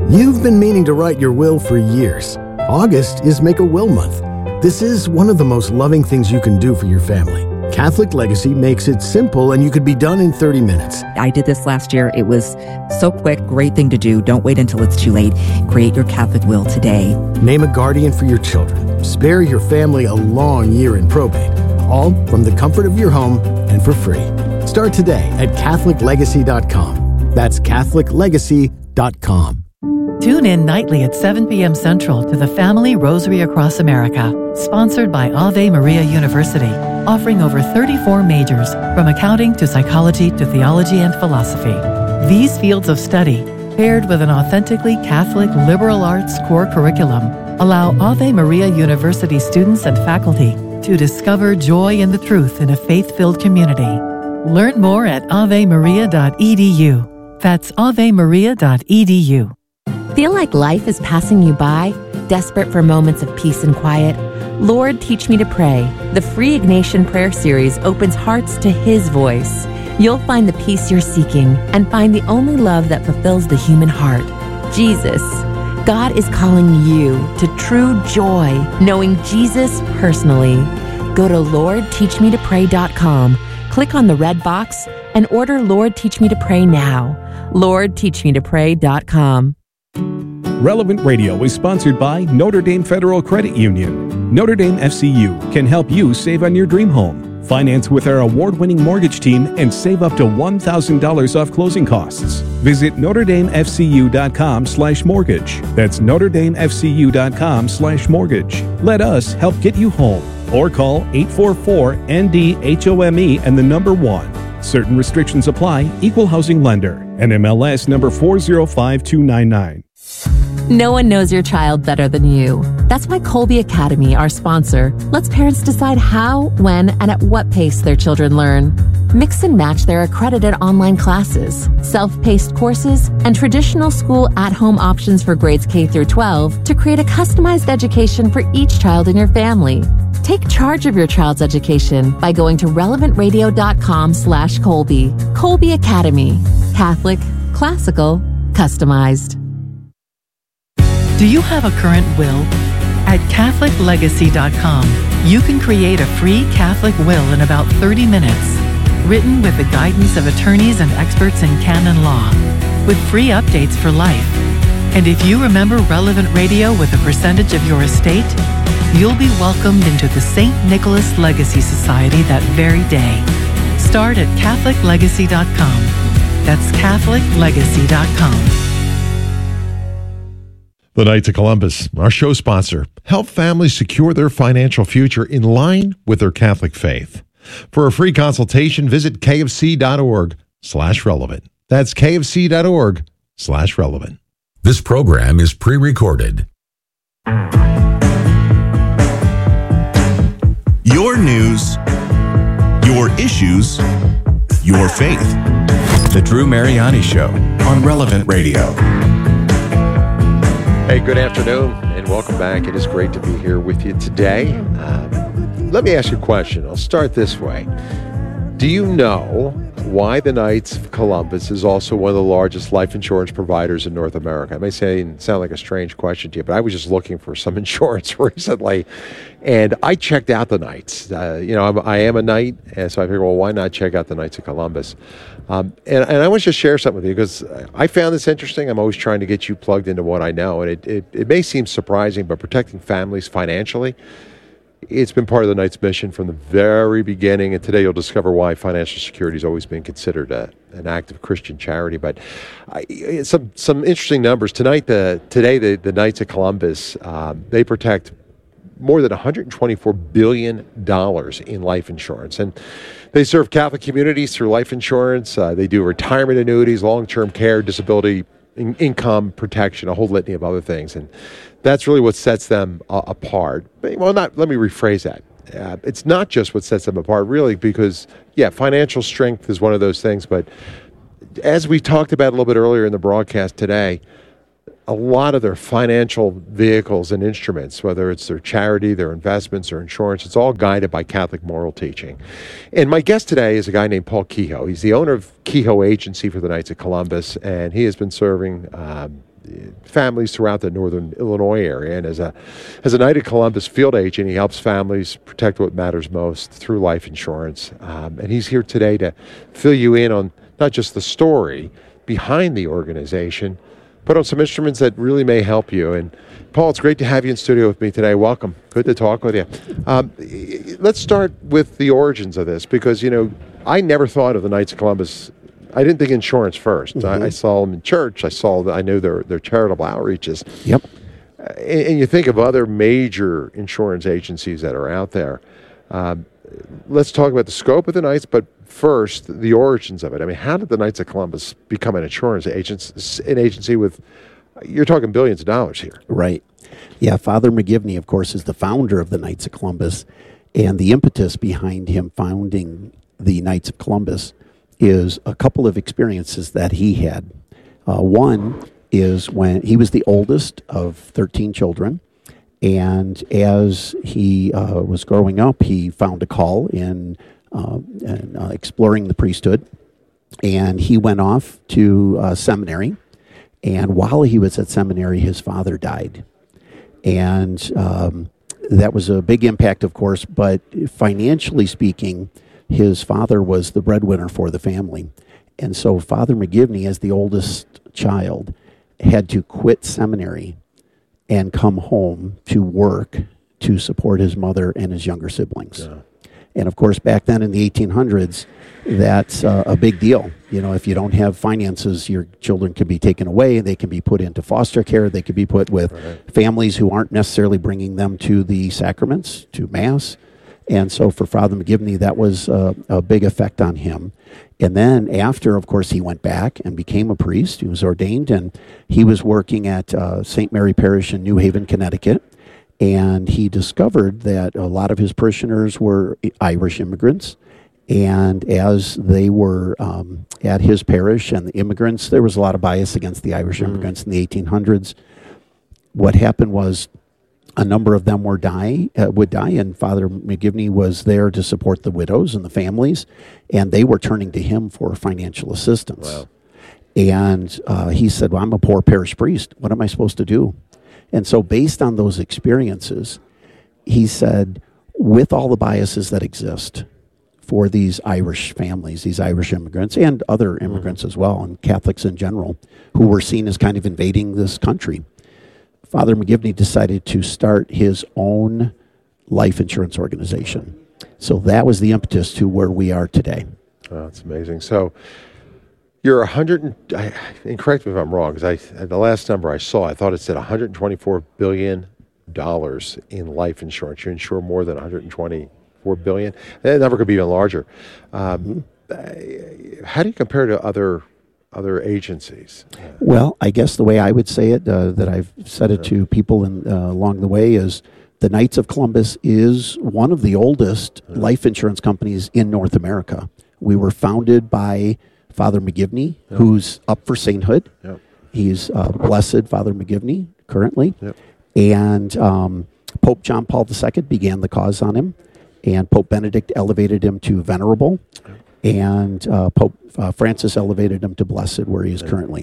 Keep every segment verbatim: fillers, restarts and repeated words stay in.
You've been meaning to write your will for years. August is Make a Will Month. This is one of the most loving things you can do for your family. Catholic Legacy makes it simple, and you could be done in thirty minutes. I did this last year. It was so quick. Great thing to do. Don't wait until it's too late. Create your Catholic will today. Name a guardian for your children. Spare your family a long year in probate. All from the comfort of your home and for free. Start today at Catholic Legacy dot com. That's Catholic Legacy dot com. Tune in nightly at seven p.m. Central to the Family Rosary Across America, sponsored by Ave Maria University, offering over thirty-four majors, from accounting to psychology to theology and philosophy. These fields of study, paired with an authentically Catholic liberal arts core curriculum, allow Ave Maria University students and faculty to discover joy in the truth in a faith-filled community. Learn more at ave maria dot e d u. That's ave maria dot e d u. Feel like life is passing you by? Desperate for moments of peace and quiet? Lord, Teach Me to Pray. The free Ignatian Prayer Series opens hearts to His voice. You'll find the peace you're seeking and find the only love that fulfills the human heart, Jesus. God is calling you to true joy, knowing Jesus personally. Go to lord teach me to pray dot com, click on the red box, and order Lord Teach Me to Pray now. lord teach me to pray dot com. Relevant Radio is sponsored by Notre Dame Federal Credit Union. Notre Dame F C U can help you save on your dream home. Finance with our award-winning mortgage team and save up to one thousand dollars off closing costs. Visit notre dame f c u dot com slash mortgage. That's notre dame f c u dot com slash mortgage. Let us help get you home. Or call eight four four N D H O M E and the number one. Certain restrictions apply. Equal housing lender. N M L S number four zero five two nine nine. No one knows your child better than you. That's why Colby Academy, our sponsor, lets parents decide how, when, and at what pace their children learn. Mix and match their accredited online classes, self-paced courses, and traditional school at-home options for grades K through twelve to create a customized education for each child in your family. Take charge of your child's education by going to relevant radio dot com slash Colby. Colby Academy. Catholic, classical, customized. Do you have a current will? At Catholic Legacy dot com, you can create a free Catholic will in about thirty minutes, written with the guidance of attorneys and experts in canon law, with free updates for life. And if you remember Relevant Radio with a percentage of your estate, you'll be welcomed into the Saint Nicholas Legacy Society that very day. Start at Catholic Legacy dot com. That's Catholic Legacy dot com. The Knights of Columbus, our show sponsor, help families secure their financial future in line with their Catholic faith. For a free consultation, visit k f c dot org slash relevant. That's k f c dot org slash relevant. This program is pre-recorded. Your news, your issues, your faith. The Drew Mariani Show on Relevant Radio. Hey, good afternoon, and welcome back. It is great to be here with you today. Um, let me ask you a question. I'll start this way. Do you know why the Knights of Columbus is also one of the largest life insurance providers in North America? I may say, sound like a strange question to you, but I was just looking for some insurance recently, and I checked out the Knights. Uh, you know, I'm, I am a Knight, and so I figured, well, why not check out the Knights of Columbus? Um, and, and I want to just share something with you because I found this interesting. I'm always trying to get you plugged into what I know, and it, it, it may seem surprising, but protecting families financially, it's been part of the Knights' mission from the very beginning, and today you'll discover why financial security has always been considered a, an act of Christian charity. But I, some some interesting numbers tonight. The today the, the Knights of Columbus um, they protect more than one hundred twenty-four billion dollars in life insurance, and they serve Catholic communities through life insurance. Uh, they do retirement annuities, long-term care, disability in- income protection, a whole litany of other things, and that's really what sets them uh, apart. Well, not let me rephrase that. Uh, it's not just what sets them apart, really, because, yeah, financial strength is one of those things. But as we talked about a little bit earlier in the broadcast today, a lot of their financial vehicles and instruments, whether it's their charity, their investments, or insurance, it's all guided by Catholic moral teaching. And my guest today is a guy named Paul Kehoe. He's the owner of Kehoe Agency for the Knights of Columbus, and he has been serving um, families throughout the northern Illinois area. And as a as a Knight of Columbus field agent, he helps families protect what matters most through life insurance. Um, and he's here today to fill you in on not just the story behind the organization, but on some instruments that really may help you. And Paul, it's great to have you in studio with me today. Welcome. Good to talk with you. Um, let's start with the origins of this, because, you know, I never thought of the Knights of Columbus. I didn't think insurance first. Mm-hmm. I, I saw them in church. I saw that I knew their their charitable outreaches. Yep. Uh, and, and you think of other major insurance agencies that are out there. Um, let's talk about the scope of the Knights, but first, the origins of it. I mean, how did the Knights of Columbus become an insurance agency, an agency with, you're talking billions of dollars here. Right. Yeah, Father McGivney, of course, is the founder of the Knights of Columbus, and the impetus behind him founding the Knights of Columbus is a couple of experiences that he had. Uh, one is when he was the oldest of thirteen children, and as he uh, was growing up, he found a call in, uh, in uh, exploring the priesthood, and he went off to uh, seminary, and while he was at seminary, his father died. And um, that was a big impact, of course, but financially speaking, his father was the breadwinner for the family. And so Father McGivney, as the oldest child, had to quit seminary and come home to work to support his mother and his younger siblings. Yeah. And of course, back then in the eighteen hundreds, that's uh, a big deal. You know, if you don't have finances, your children can be taken away. They can be put into foster care. They can be put with right. families who aren't necessarily bringing them to the sacraments, to Mass. And so for Father McGivney, that was uh, a big effect on him. And then after, of course, he went back and became a priest. He was ordained, and he was working at uh, Saint Mary Parish in New Haven, Connecticut. And he discovered that a lot of his parishioners were Irish immigrants. And as they were um, at his parish and the immigrants, there was a lot of bias against the Irish immigrants mm-hmm. in the eighteen hundreds. What happened was, a number of them were die uh, would die, and Father McGivney was there to support the widows and the families, and they were turning to him for financial assistance. Wow. And uh, he said, well, I'm a poor parish priest. What am I supposed to do? And so based on those experiences, he said, with all the biases that exist for these Irish families, these Irish immigrants, and other immigrants mm-hmm. as well, and Catholics in general, who were seen as kind of invading this country, Father McGivney decided to start his own life insurance organization. So that was the impetus to where we are today. Oh, that's amazing. So you're one hundred, and, I, and correct me if I'm wrong, because I the last number I saw, I thought it said one hundred twenty-four billion dollars in life insurance. You insure more than one hundred twenty-four billion dollars. That number could be even larger. Um, mm-hmm. How do you compare to other other agencies? Well, I guess the way I would say it, uh, that I've said it to people in, uh, along the way, is the Knights of Columbus is one of the oldest yeah. life insurance companies in North America. We were founded by Father McGivney, yeah. who's up for sainthood. Yeah. He's uh, Blessed Father McGivney currently. Yeah. And um, Pope John Paul the Second began the cause on him, and Pope Benedict elevated him to Venerable. Yeah. And uh, Pope uh, Francis elevated him to Blessed, where he is currently.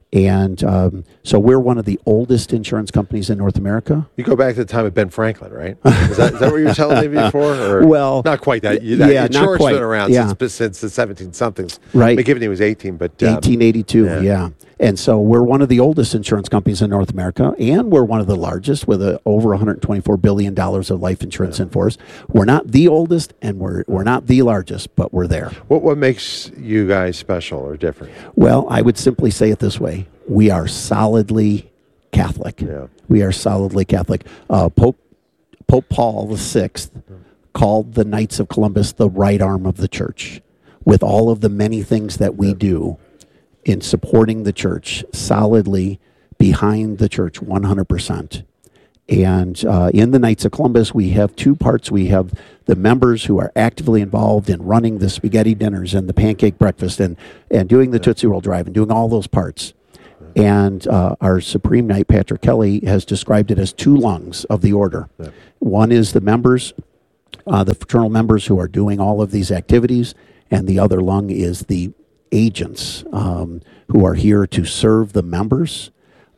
And um, so we're one of the oldest insurance companies in North America. You go back to the time of Ben Franklin, right? Is that, is that what you were telling me before? Or well, not quite that. that yeah, insurance not quite. Been around yeah. since, since the seventeen somethings. Right. McGivney was eighteen, but um, eighteen eighty-two. Yeah. yeah. And so we're one of the oldest insurance companies in North America, and we're one of the largest with a, over one hundred twenty-four billion dollars of life insurance yeah. in force. We're not the oldest, and we're we're not the largest, but we're there. What what makes you guys special or different? Well, I would simply say it this way: we are solidly Catholic. Yeah. We are solidly Catholic. Uh, Pope Pope Paul the Sixth called the Knights of Columbus the right arm of the church. With all of the many things that we yeah. do in supporting the church, solidly behind the church, one hundred percent. And uh, in the Knights of Columbus, we have two parts. We have the members who are actively involved in running the spaghetti dinners and the pancake breakfast and, and doing the yeah. Tootsie Roll Drive and doing all those parts. And uh, our Supreme Knight, Patrick Kelly, has described it as two lungs of the order. Yeah. One is the members, uh, the fraternal members who are doing all of these activities, and the other lung is the agents um, who are here to serve the members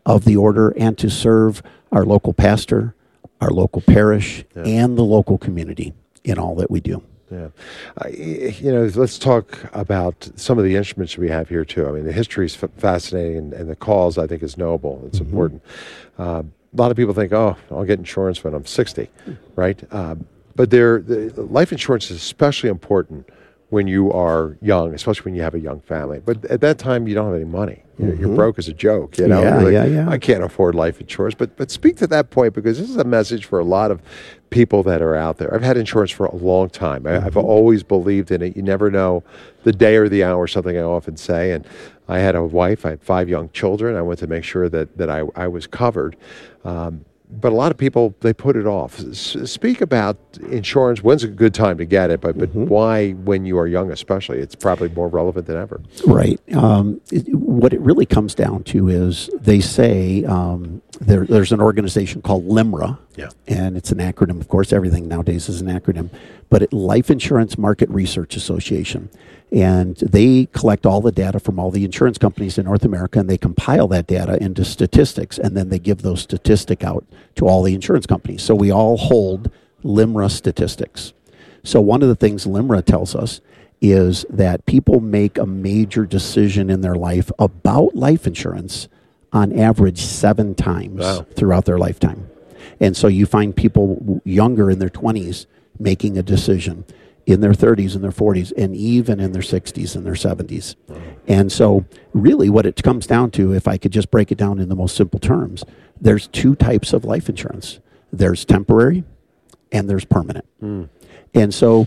of the order and to serve our local pastor, our local parish, yeah. and the local community in all that we do. Yeah. Uh, you know, let's talk about some of the instruments we have here, too. I mean, the history is f- fascinating, and, and the cause, I think, is noble. It's mm-hmm. important. Uh, a lot of people think, oh, I'll get insurance when I'm sixty, right? Uh, but there, the, life insurance is especially important when you are young, especially when you have a young family. But at that time, you don't have any money. You're, mm-hmm. you're broke as a joke. You know, yeah, like, yeah, yeah. I can't afford life insurance. But but speak to that point, because this is a message for a lot of people that are out there. I've had insurance for a long time. I, mm-hmm. I've always believed in it. You never know the day or the hour, something I often say. And I had a wife. I had five young children. I wanted to make sure that, that I, I was covered. Um, But a lot of people, they put it off. S- speak about insurance. When's a good time to get it? But but mm-hmm. why, when you are young especially? It's probably more relevant than ever. Right. Um, it, what it really comes down to is they say um, there, there's an organization called LIMRA. Yeah. And it's an acronym. Of course, everything nowadays is an acronym. But it, Life Insurance Market Research Association. And they collect all the data from all the insurance companies in North America, and they compile that data into statistics, and then they give those statistics out to all the insurance companies. So we all hold LIMRA statistics. So one of the things LIMRA tells us is that people make a major decision in their life about life insurance on average seven times wow. throughout their lifetime. And so you find people younger in their twenties making a decision, in their thirties and their forties, and even in their sixties and their seventies. And so really what it comes down to, if I could just break it down in the most simple terms, there's two types of life insurance. There's temporary and there's permanent. Mm. And so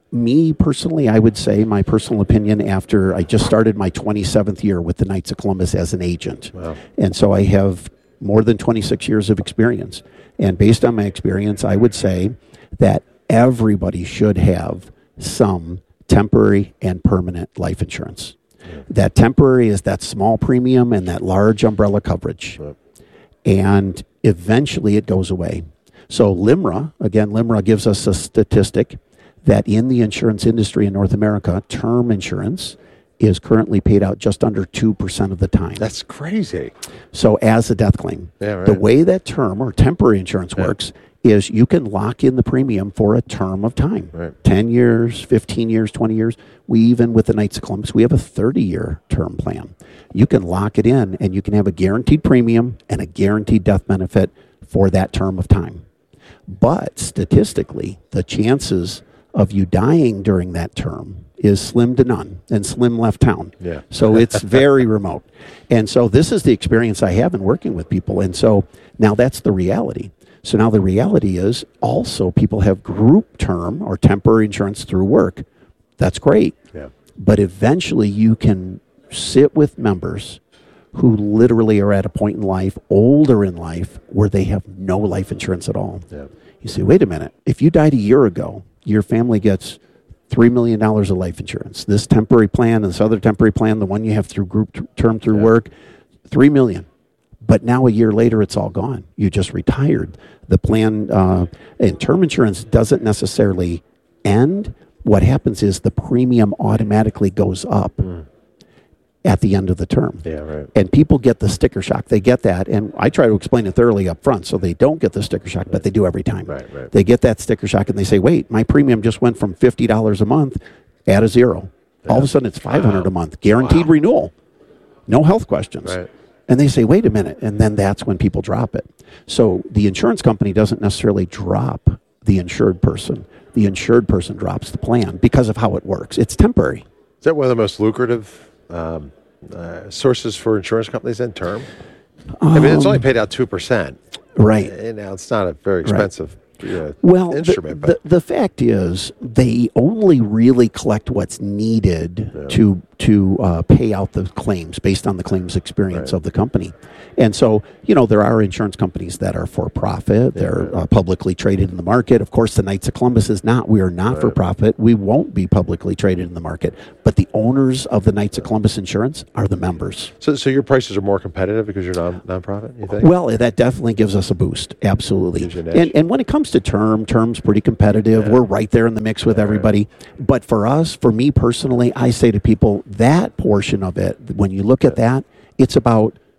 me personally, I would say my personal opinion, after I just started my twenty-seventh year with the Knights of Columbus as an agent. Wow. And so I have more than twenty-six years of experience. And based on my experience, I would say that everybody should have some temporary and permanent life insurance. Yeah. That temporary is that small premium and that large umbrella coverage. Yeah. And eventually it goes away. So LIMRA, again, LIMRA gives us a statistic that in the insurance industry in North America, term insurance is currently paid out just under two percent of the time. That's crazy. So as a death claim, yeah, right. the way that term or temporary insurance yeah. works is you can lock in the premium for a term of time. Right. ten years, fifteen years, twenty years. We even, with the Knights of Columbus, we have a thirty-year term plan. You can lock it in, and you can have a guaranteed premium and a guaranteed death benefit for that term of time. But statistically, the chances of you dying during that term is slim to none, and slim left town. Yeah. So it's very remote. And so this is the experience I have in working with people. And so now that's the reality. So now the reality is also people have group term or temporary insurance through work. That's great. Yeah. But eventually you can sit with members who literally are at a point in life, older in life, where they have no life insurance at all. Yeah. You say, wait a minute, if you died a year ago, your family gets three million dollars of life insurance. This temporary plan and this other temporary plan, the one you have through group t- term through yeah. work, three million dollars. But now a year later, it's all gone. You just retired. The plan uh, and term insurance doesn't necessarily end. What happens is the premium automatically goes up mm. at the end of the term. Yeah, right. And people get the sticker shock. They get that. And I try to explain it thoroughly up front so they don't get the sticker shock, right. but they do every time. Right, right. They get that sticker shock and they say, wait, my premium just went from fifty dollars a month at a zero. Yeah. All of a sudden, it's five hundred dollars wow. a month. Guaranteed wow. renewal. No health questions. Right. And they say, wait a minute. And then that's when people drop it. So the insurance company doesn't necessarily drop the insured person. The insured person drops the plan because of how it works. It's temporary. Is that one of the most lucrative um, uh, sources for insurance companies then, term? Um, I mean, it's only paid out two percent. Right. And now it's not a very expensive right. you know, well, instrument. The, but. The, the fact is they only really collect what's needed yeah. to to uh, pay out the claims based on the claims experience right. of the company. And so, you know, there are insurance companies that are for profit. Yeah, They're right. uh, publicly traded in the market. Of course, the Knights of Columbus is not. We are not right. for profit. We won't be publicly traded in the market. But the owners of the Knights of Columbus Insurance are the members. So so your prices are more competitive because you're non nonprofit, you think? Well, that definitely gives us a boost. Absolutely. Gives you an edge. And, and when it comes to term, term's pretty competitive. Yeah. We're right there in the mix with yeah, everybody. Right. But for us, for me personally, I say to people, that portion of it, when you look yeah. at that, it's about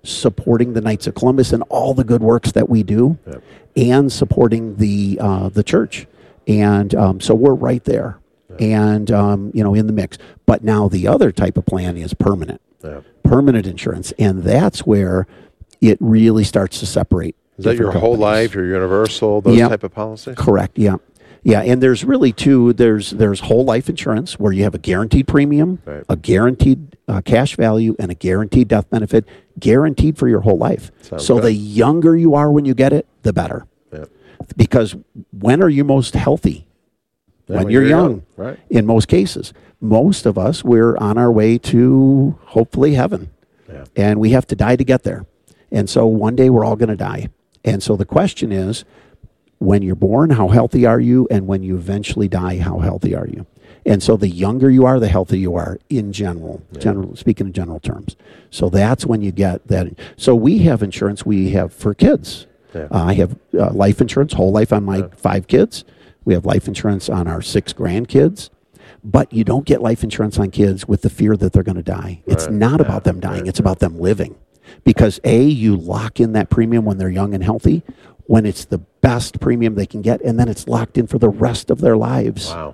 supporting the Knights of Columbus and all the good works that we do, yep. and supporting the uh, the church. And um, so we're right there, yep. and um, you know, in the mix. But now the other type of plan is permanent, yep. permanent insurance, and that's where it really starts to separate. Is that your companies. whole life, your universal, those yep. type of policies? Correct. Yeah. Yeah, and there's really two. There's there's whole life insurance where you have a guaranteed premium, right. a guaranteed uh, cash value, and a guaranteed death benefit, guaranteed for your whole life. Sounds so good. The younger you are when you get it, the better. Yep. Because when are you most healthy? Yeah, when, when you're, you're young, young. Right. In most cases. Most of us, we're on our way to hopefully heaven. Yeah. And we have to die to get there. And so one day we're all going to die. And so the question is, when you're born, how healthy are you? And when you eventually die, how healthy are you? And so the younger you are, the healthier you are in general, yeah. general speaking in general terms. So that's when you get that. So we have insurance we have for kids. Yeah. Uh, I have uh, life insurance, whole life on my yeah. five kids. We have life insurance on our six grandkids. But you don't get life insurance on kids with the fear that they're going to die. It's right. not yeah. about them dying. Right. It's about them living. Because A, you lock in that premium when they're young and healthy, when it's the best premium they can get, and then it's locked in for the rest of their lives. Wow.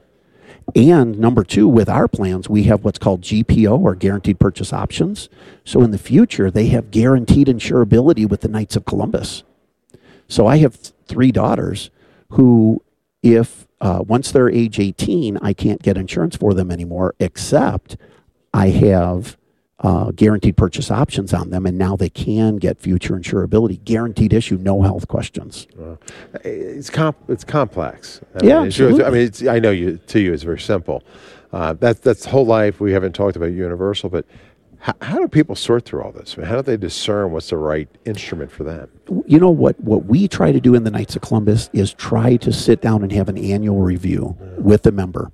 And number two, with our plans, we have what's called G P O, or guaranteed purchase options. So in the future, they have guaranteed insurability with the Knights of Columbus. So I have th- three daughters who, if uh, once they're age eighteen, I can't get insurance for them anymore, except I have Uh, guaranteed purchase options on them, and now they can get future insurability, guaranteed issue, no health questions. Uh, it's comp- it's complex. I yeah, mean, absolutely. I mean, it's, I know you to you it's very simple. Uh, that's that's whole life. We haven't talked about universal, but how, how do people sort through all this? I mean, how do they discern what's the right instrument for them? You know what? What we try to do in the Knights of Columbus is try to sit down and have an annual review yeah. with the member.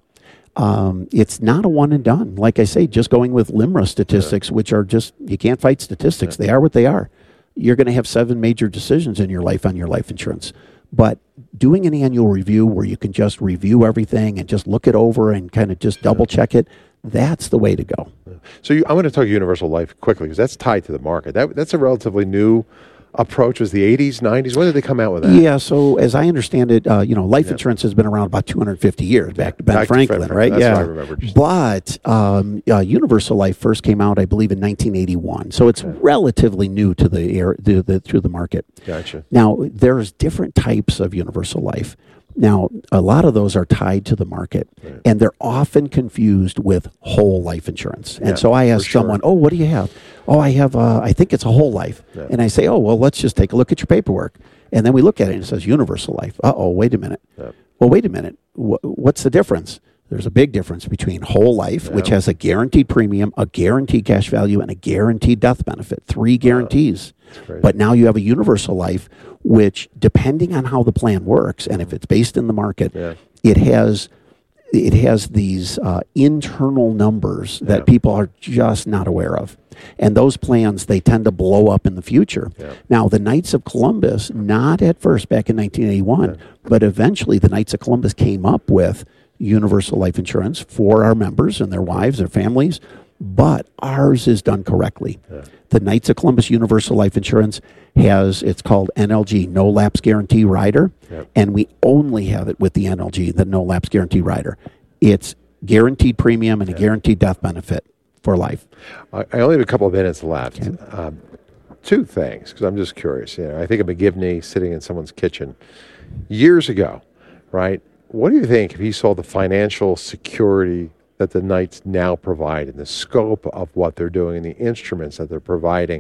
Um, it's not a one and done. Like I say, just going with LIMRA statistics, yeah. which are just, you can't fight statistics. Yeah. They are what they are. You're going to have seven major decisions in your life on your life insurance. But doing an annual review where you can just review everything and just look it over and kind of just double check it, that's the way to go. Yeah. So you, I want to talk universal life quickly because that's tied to the market. That, that's a relatively new approach. Was the eighties, nineties? When did they come out with that? Yeah, so as I understand it, uh, you know, life yeah. insurance has been around about two hundred fifty years, back to Ben back Franklin, to right? That's yeah. what I remember. Just but um, uh, Universal Life first came out, I believe, in nineteen eighty-one. So it's okay. relatively new to the air, to the to the market. Gotcha. Now, there's different types of Universal Life. Now, a lot of those are tied to the market, right. and they're often confused with whole life insurance. And yeah, so I ask someone, sure. oh, what do you have? Oh, I have, uh, I think it's a whole life. Yeah. And I say, oh, well, let's just take a look at your paperwork. And then we look at it and it says universal life. Uh-oh, wait a minute. Yeah. Well, wait a minute. W- what's the difference? There's a big difference between whole life, yeah. which has a guaranteed premium, a guaranteed cash value, and a guaranteed death benefit. Three guarantees. Oh, but now you have a universal life, which, depending on how the plan works, and if it's based in the market, yeah. it has it has these uh, internal numbers that yeah. people are just not aware of. And those plans, they tend to blow up in the future. Yeah. Now, the Knights of Columbus, not at first back in nineteen eighty-one, yeah. but eventually the Knights of Columbus came up with universal life insurance for our members and their wives, their families, but ours is done correctly. Yeah. The Knights of Columbus Universal Life Insurance has, it's called N L G, No Lapse Guarantee Rider, yep. and we only have it with the N L G, the No Lapse Guarantee Rider. It's guaranteed premium and a yeah. guaranteed death benefit for life. I, I only have a couple of minutes left. Okay. Um, two things, because I'm just curious. You know, I think of McGivney sitting in someone's kitchen years ago, right? What do you think if he saw the financial security that the Knights now provide and the scope of what they're doing and the instruments that they're providing?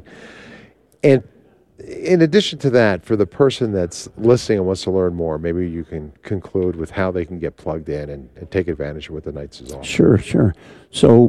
And in addition to that, for the person that's listening and wants to learn more, maybe you can conclude with how they can get plugged in and, and take advantage of what the Knights is offering. Sure, sure. So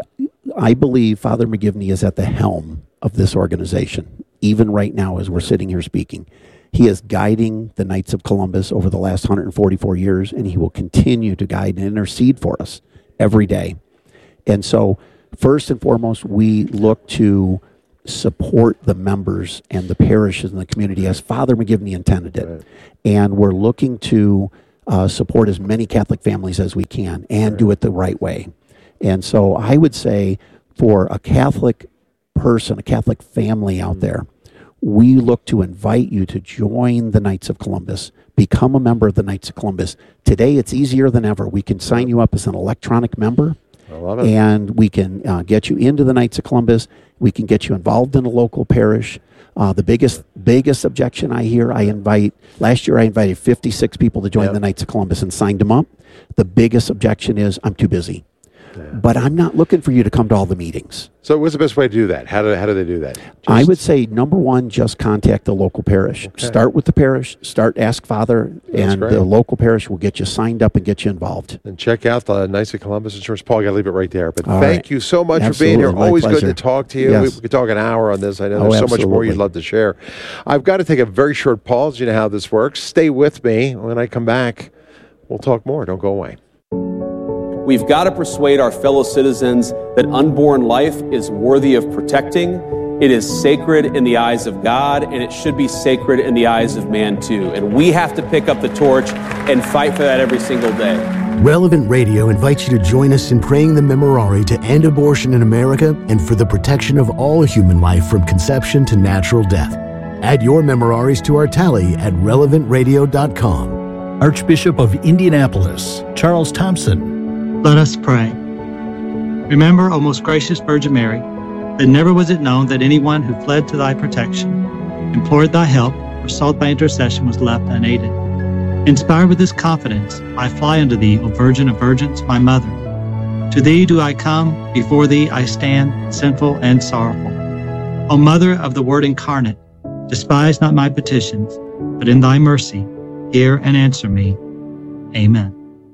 I believe Father McGivney is at the helm of this organization, even right now as we're sitting here speaking. He is guiding the Knights of Columbus over the last one hundred forty-four years, and he will continue to guide and intercede for us every day. And so, first and foremost, we look to support the members and the parishes in the community as Father McGivney intended it. Right. And we're looking to uh, support as many Catholic families as we can and right. do it the right way. And so I would say for a Catholic person, a Catholic family out there, we look to invite you to join the Knights of Columbus, become a member of the Knights of Columbus. Today, it's easier than ever. We can sign you up as an electronic member, I love it. and we can uh, get you into the Knights of Columbus. We can get you involved in a local parish. Uh, the biggest biggest objection I hear, I invite, last year I invited fifty-six people to join Yep. the Knights of Columbus and signed them up. The biggest objection is, I'm too busy. Yeah. But I'm not looking for you to come to all the meetings. So what's the best way to do that? How do, how do they do that? Just, I would say, number one, just contact the local parish. Okay. Start with the parish, start Ask Father, That's and great. the local parish will get you signed up and get you involved. And check out the Knights of Columbus Insurance. Paul, I got to leave it right there. But All thank right. you so much for being here. Absolutely, my Always good pleasure. to talk to you. Yes. We, we could talk an hour on this. I know Oh, there's so much more absolutely. you'd love to share. I've got to take a very short pause. You know how this works. Stay with me. When I come back, we'll talk more. Don't go away. We've got to persuade our fellow citizens that unborn life is worthy of protecting. It is sacred in the eyes of God, and it should be sacred in the eyes of man too. And we have to pick up the torch and fight for that every single day. Relevant Radio invites you to join us in praying the Memorare to end abortion in America and for the protection of all human life from conception to natural death. Add your Memoraries to our tally at relevant radio dot com. Archbishop of Indianapolis, Charles Thompson. Let us pray. Remember, O most gracious Virgin Mary, that never was it known that anyone who fled to thy protection, implored thy help, or sought thy intercession was left unaided. Inspired with this confidence, I fly unto thee, O Virgin of Virgins, my mother. To thee do I come, before thee I stand, sinful and sorrowful. O Mother of the Word incarnate, despise not my petitions, but in thy mercy, hear and answer me. Amen.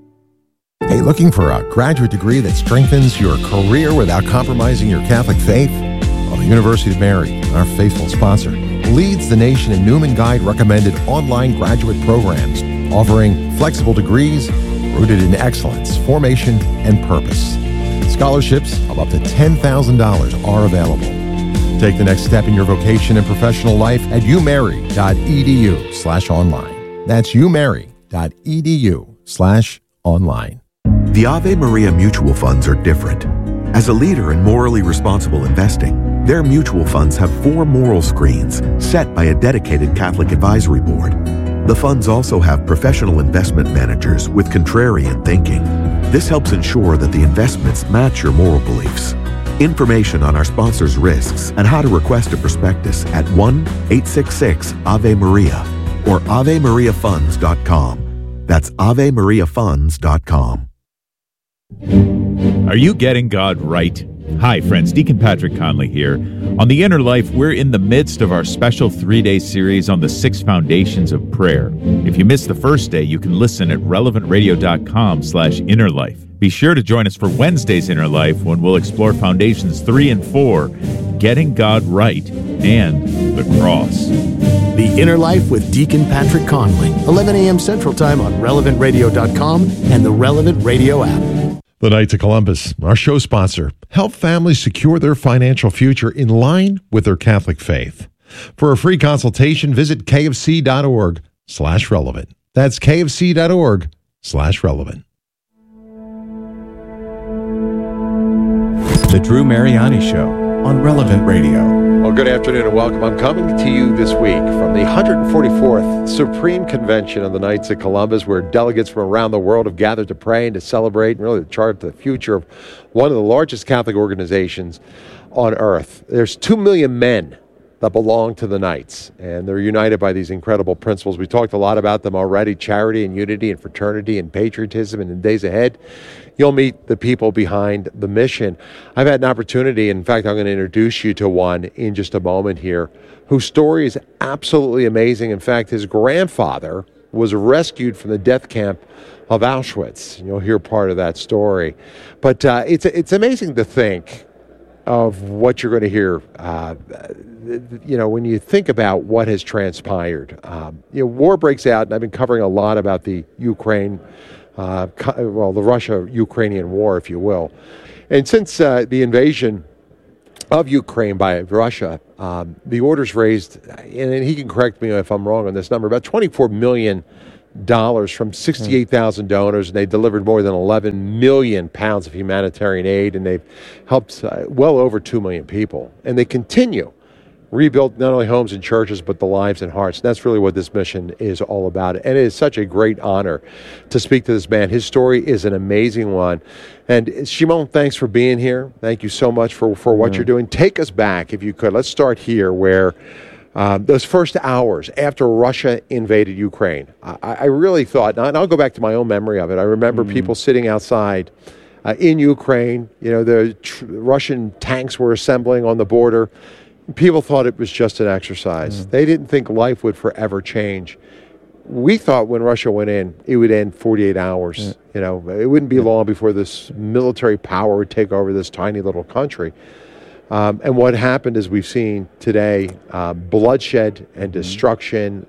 Hey, looking for a graduate degree that strengthens your career without compromising your Catholic faith? Well, the University of Mary, our faithful sponsor, leads the nation in Newman Guide recommended online graduate programs, offering flexible degrees rooted in excellence, formation, and purpose. Scholarships of up to ten thousand dollars are available. Take the next step in your vocation and professional life at umary.edu slash online. That's umary.edu slash online. The Ave Maria mutual funds are different. As a leader in morally responsible investing, their mutual funds have four moral screens set by a dedicated Catholic advisory board. The funds also have professional investment managers with contrarian thinking. This helps ensure that the investments match your moral beliefs. Information on our sponsors' risks and how to request a prospectus at one eight six six Ave Maria or ave maria funds dot com. That's ave maria funds dot com. Are you getting God right? Hi, friends. Deacon Patrick Conley here. On The Inner Life, we're in the midst of our special three-day series on the six foundations of prayer. If you missed the first day, you can listen at relevant radio dot com slash inner life. Be sure to join us for Wednesday's Inner Life when we'll explore foundations three and four, getting God right, and the cross. The Inner Life with Deacon Patrick Conley, eleven a.m. Central Time on relevant radio dot com and the Relevant Radio app. The Knights of Columbus, our show sponsor, help families secure their financial future in line with their Catholic faith. For a free consultation, visit kfc.org slash relevant. That's kfc.org slash relevant. The Drew Mariani Show on Relevant Radio. Well, good afternoon and welcome. I'm coming to you this week from the one hundred forty-fourth Supreme Convention of the Knights of Columbus, where delegates from around the world have gathered to pray and to celebrate and really to chart the future of one of the largest Catholic organizations on earth. There's two million men that belong to the Knights, and they're united by these incredible principles. We talked a lot about them already: charity and unity and fraternity and patriotism. And in days ahead, you'll meet the people behind the mission. I've had an opportunity, in fact, I'm going to introduce you to one in just a moment here, whose story is absolutely amazing. In fact, his grandfather was rescued from the death camp of Auschwitz. And you'll hear part of that story. But uh, it's it's amazing to think of what you're going to hear, uh, you know, when you think about what has transpired. Um, you know, war breaks out, and I've been covering a lot about the Ukraine, uh, well, the Russia-Ukrainian war, if you will. And since uh, the invasion of Ukraine by Russia, um, the orders raised, and he can correct me if I'm wrong on this number, about twenty-four million dollars from sixty-eight thousand donors, and they delivered more than eleven million pounds of humanitarian aid, and they've helped uh, well over two million people. And they continue rebuild not only homes and churches, but the lives and hearts. And that's really what this mission is all about. And it is such a great honor to speak to this man. His story is an amazing one. And Shimon, thanks for being here. Thank you so much for, for what mm. you're doing. Take us back, if you could. Let's start here where um, those first hours after Russia invaded Ukraine, I, I really thought, and I'll go back to my own memory of it. I remember mm. people sitting outside uh, in Ukraine. You know, the tr- Russian tanks were assembling on the border. People thought it was just an exercise. Mm. They didn't think life would forever change. We thought when Russia went in, it would end forty-eight hours. Yeah. You know, it wouldn't be yeah. long before this military power would take over this tiny little country. Um, and what happened is we've seen today uh, bloodshed and destruction,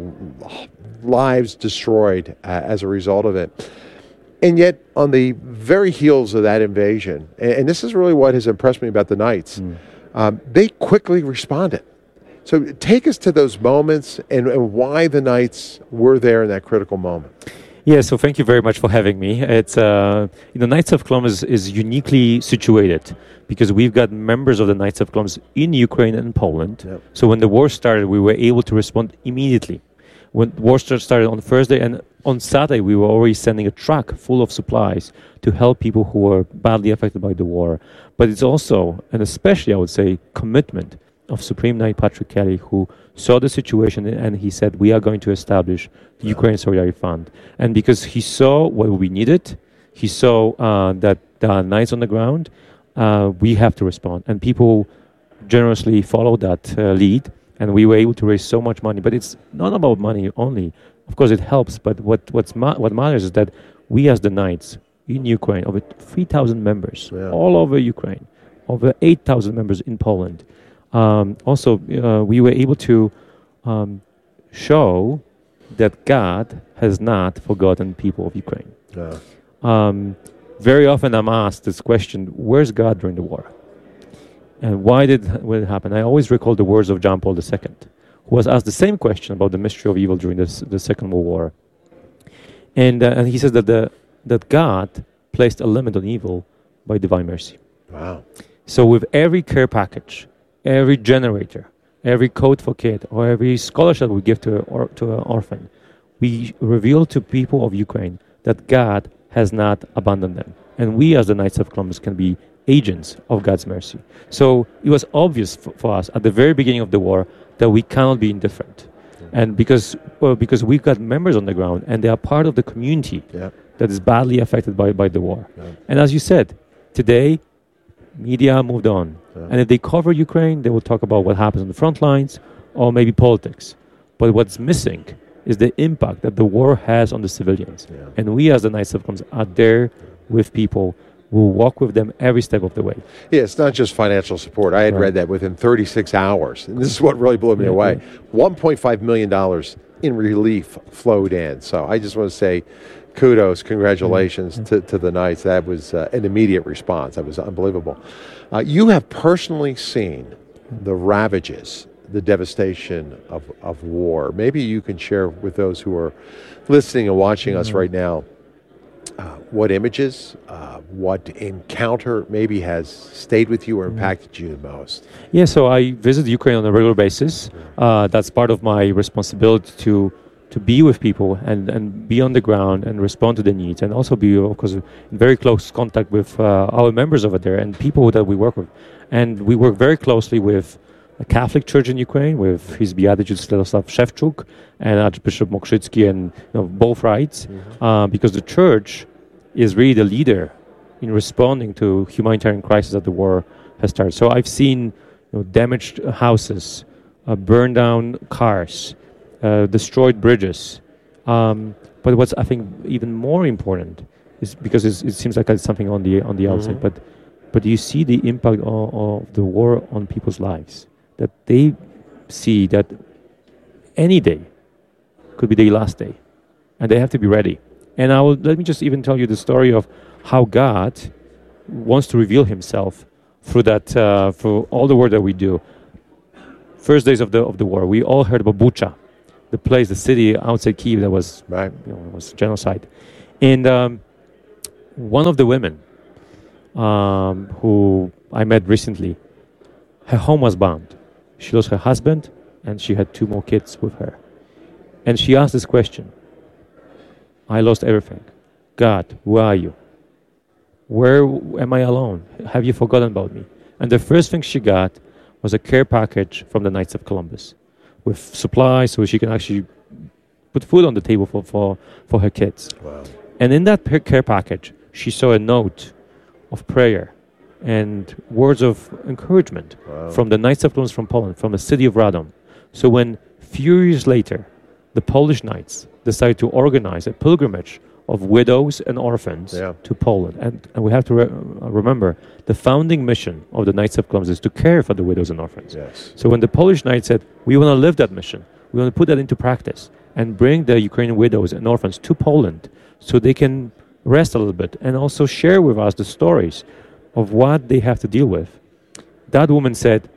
mm. lives destroyed uh, as a result of it. And yet, on the very heels of that invasion, and, and this is really what has impressed me about the Knights, mm. Um, they quickly responded. So take us to those moments and, and why the Knights were there in that critical moment. Yeah, so thank you very much for having me. It's uh, you know, Knights of Columbus is uniquely situated because we've got members of the Knights of Columbus in Ukraine and Poland. Yep. So when the war started, we were able to respond immediately. When the war started on Thursday, and on Saturday, we were already sending a truck full of supplies to help people who were badly affected by the war. But it's also, and especially, I would say, commitment of Supreme Knight Patrick Kelly, who saw the situation and he said, we are going to establish the Ukraine Solidarity Fund. And because he saw what we needed, he saw uh, that there are Knights on the ground, uh, we have to respond. And people generously followed that uh, lead. And we were able to raise so much money. But it's not about money only. Of course, it helps. But what what's ma- what matters is that we as the Knights in Ukraine, over three thousand members yeah. all over Ukraine, over eight thousand members in Poland. Um, also, uh, we were able to um, show that God has not forgotten people of Ukraine. Yeah. Um, very often I'm asked this question, where's God during the war? And why did it happen? I always recall the words of John Paul the Second, who was asked the same question about the mystery of evil during this, the Second World War. And, uh, and he says that, the, that God placed a limit on evil by divine mercy. Wow. So with every care package, every generator, every coat for kid, or every scholarship we give to, or, to an orphan, we reveal to people of Ukraine that God has not abandoned them. And we as the Knights of Columbus can be agents of God's mercy. So it was obvious f- for us at the very beginning of the war that we cannot be indifferent. Mm-hmm. And because well, because we've got members on the ground and they are part of the community yeah. that is badly affected by, by the war. Yeah. And as you said, today, media moved on. Yeah. And if they cover Ukraine, they will talk about what happens on the front lines or maybe politics. But what's missing is the impact that the war has on the civilians. Yeah. And we as the Knights of Columbus are there with people. We'll walk with them every step of the way. Yeah, it's not just financial support. I had right. read that within thirty-six hours. And this is what really blew me yeah, away. Yeah. one point five million dollars in relief flowed in. So I just want to say kudos, congratulations yeah. to, to the Knights. That was uh, an immediate response. That was unbelievable. Uh, you have personally seen the ravages, the devastation of, of war. Maybe you can share with those who are listening and watching mm-hmm. us right now Uh, what images, uh, what encounter maybe has stayed with you or impacted you the most? Yeah, so I visit Ukraine on a regular basis. Uh, that's part of my responsibility to to be with people and, and be on the ground and respond to their needs, and also be, of course, in very close contact with uh, our members over there and people that we work with. And we work very closely with a Catholic Church in Ukraine, with His Beatitude Stanislav Shevchuk and Archbishop Mokrzycki, and you know, both rights, mm-hmm. uh, because the Church is really the leader in responding to humanitarian crisis that the war has started. So I've seen you know, damaged houses, uh, burned down cars, uh, destroyed bridges. Um, but what's I think even more important is because it's, it seems like it's something on the on the mm-hmm. outside, but but you see the impact of, of the war on people's lives. That they see that any day could be their last day, and they have to be ready. And I will let me just even tell you the story of how God wants to reveal Himself through that, uh, through all the work that we do. First days of the of the war, we all heard about Bucha, the place, the city outside Kyiv that was right. you know, was genocide. And um, one of the women um, who I met recently, her home was bombed. She lost her husband, and she had two more kids with her. And she asked this question: I lost everything. God, where are you? Where am I alone? Have you forgotten about me? And the first thing she got was a care package from the Knights of Columbus with supplies so she can actually put food on the table for, for, for her kids. Wow. And in that care package, she saw a note of prayer and words of encouragement Wow. from the Knights of Columbus from Poland, from the city of Radom. So when, few years later, the Polish Knights decided to organize a pilgrimage of widows and orphans Yeah. to Poland. And, and we have to re- remember, the founding mission of the Knights of Columbus is to care for the widows and orphans. Yes. So when the Polish Knights said, we want to live that mission, we want to put that into practice and bring the Ukrainian widows and orphans to Poland so they can rest a little bit and also share with us the stories of what they have to deal with. That woman said,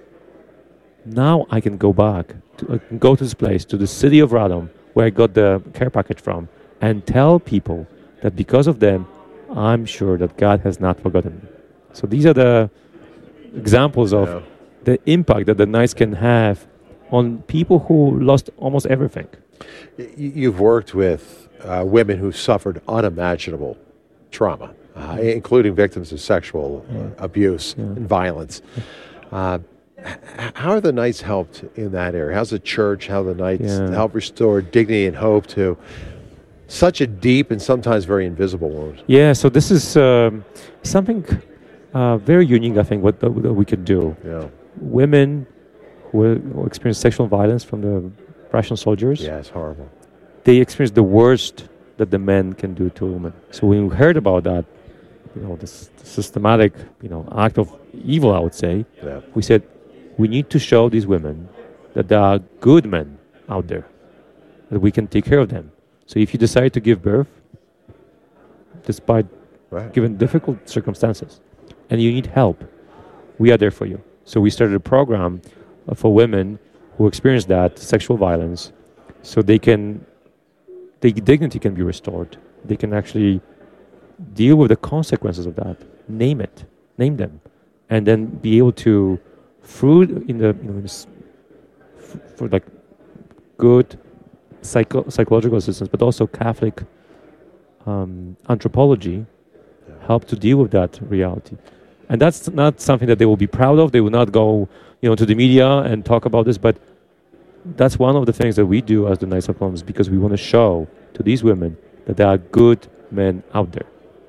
now I can go back, to, uh, go to this place, to the city of Radom, where I got the care package from, and tell people that because of them, I'm sure that God has not forgotten me. So these are the examples of Yeah. the impact that the Knights can have on people who lost almost everything. Y- You've worked with uh, women who suffered unimaginable trauma, uh, including victims of sexual uh, abuse and violence. Uh, h- how are the Knights helped in that area? How's the church, how the Knights Yeah. help restore dignity and hope to such a deep and sometimes very invisible wound? Yeah, so this is um, something uh, very unique, I think, what that, that we could do. Yeah. Women who, who experience sexual violence from the Russian soldiers, Yeah, it's horrible. they experience the worst that the men can do to a woman. So when we heard about that, you know, this systematic, you know, act of evil, I would say, Yeah. we said, we need to show these women that there are good men out there, that we can take care of them. So if you decide to give birth, despite Right. given difficult circumstances, and you need help, we are there for you. So we started a program uh, for women who experience that sexual violence, so they can, their dignity can be restored. They can actually deal with the consequences of that. Name it, name them, and then be able to, through in the you know, in this, f- for like good psycho- psychological assistance, but also Catholic um, anthropology, help to deal with that reality. And that's not something that they will be proud of. They will not go, you know, to the media and talk about this. But that's one of the things that we do as the Knights of Columbus, because we want to show to these women that there are good men out there.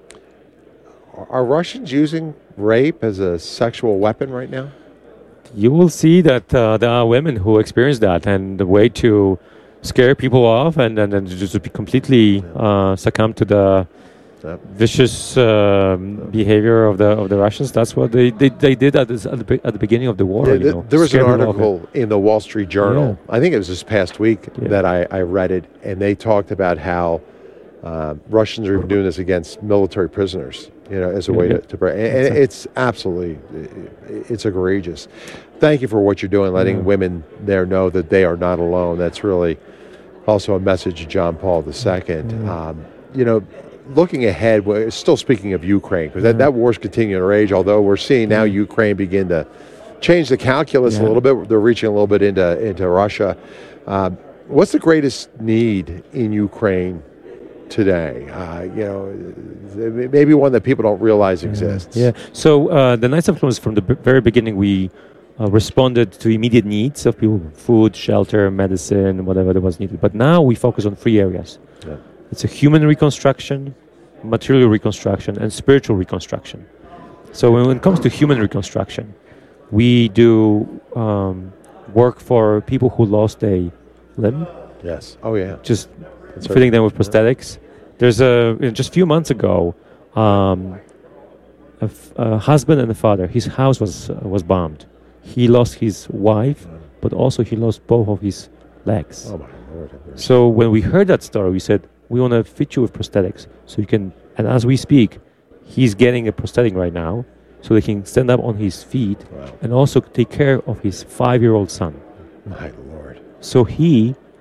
Are- Are Russians using rape as a sexual weapon right now? You will see that uh, there are women who experience that, and the way to scare people off and and, and just to be completely uh, succumb to the vicious um, behavior of the of the Russians. That's what they they, they did at, this, at the be- at the beginning of the war. Yeah, you th- know, there was an scare people off. article in the Wall Street Journal, I think it was this past week, that I, I read it, and they talked about how uh, Russians are doing this against military prisoners, you know, as a way Yeah. to, to break. And, and it's absolutely, it's egregious. Thank you for what you're doing, letting Yeah. women there know that they are not alone. That's really also a message of John Paul the Second. Um, you know, looking ahead, we're still speaking of Ukraine, because that, that war's continuing to rage, although we're seeing now Ukraine begin to change the calculus a Yeah. little bit. They're reaching a little bit into, into Russia. Um, what's the greatest need in Ukraine today? Uh, you know, maybe one that people don't realize exists. Yeah. So uh, the Knights of Columbus, from the b- very beginning, we uh, responded to immediate needs of people: food, shelter, medicine, whatever that was needed. But now we focus on three areas. Yeah. It's a human reconstruction, material reconstruction, and spiritual reconstruction. So when it comes to human reconstruction, we do um, work for people who lost a limb. Yes. Oh, yeah. Just That's fitting right. them with prosthetics. There's a just a few months ago, um, a, f- a husband and a father. His house was uh, was bombed. He lost his wife, but also he lost both of his legs. Oh, my Lord. So when we heard that story, we said, we want to fit you with prosthetics so you can, and as we speak, he's getting a prosthetic right now so he can stand up on his feet and also take care of his five-year-old son. My Lord. So he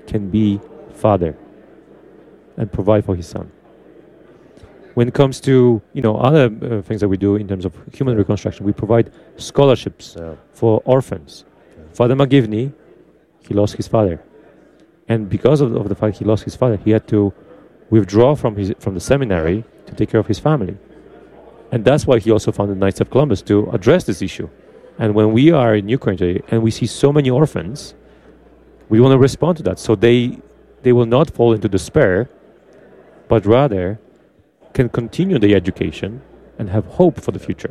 can be father and provide for his son. When it comes to you know other uh, things that we do in terms of human reconstruction, we provide scholarships Yeah. for orphans. Father McGivney, he lost his father, and because of, of the fact he lost his father, he had to withdraw from his from the seminary to take care of his family, and that's why he also founded Knights of Columbus to address this issue. And when we are in Ukraine today and we see so many orphans, we want to respond to that, so they they will not fall into despair, but rather can continue their education and have hope for the future.